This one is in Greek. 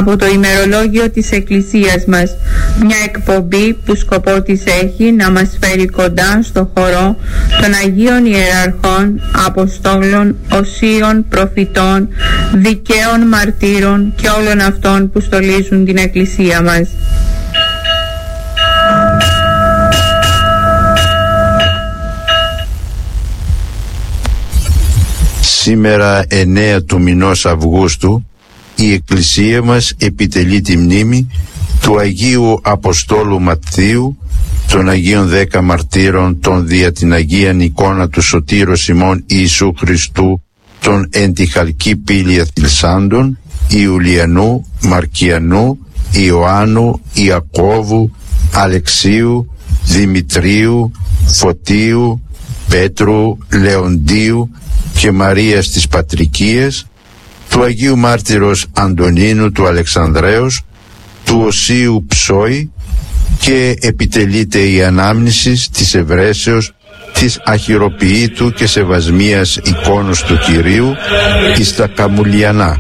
από το ημερολόγιο της Εκκλησίας μας, μια εκπομπή που σκοπό της έχει να μας φέρει κοντά στο χορό των Αγίων Ιεραρχών, Αποστόλων, Οσίων, Προφητών, Δικαίων Μαρτύρων και όλων αυτών που στολίζουν την Εκκλησία μας. Σήμερα 9 του μηνός Αυγούστου η Εκκλησία μας επιτελεί τη μνήμη του Αγίου Αποστόλου Ματθίου, των Αγίων 10 Μαρτύρων, των δια την Αγίαν εικόνα του Σωτήρος ημών Ιησού Χριστού, των εν τη χαλκή πύλη Αθυλσάντων, Ιουλιανού, Μαρκιανού, Ιωάννου, Ιακώβου, Αλεξίου, Δημητρίου, Φωτίου, Πέτρου, Λεοντίου και Μαρίας της Πατρικίας, του Αγίου Μάρτυρος Αντωνίνου του Αλεξανδρέως, του Οσίου Ψόη, και επιτελείται η ανάμνηση της ευρέσεως της αχυροποιήτου και σεβασμίας εικόνος του Κυρίου εις τα Καμουλιανά.